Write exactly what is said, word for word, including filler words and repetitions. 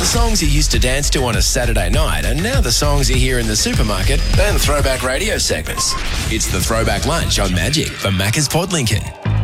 The songs you used to dance to on a Saturday night and now the songs you hear in the supermarket and throwback radio segments. It's the Throwback Lunch on Magic for Macca's Port Lincoln.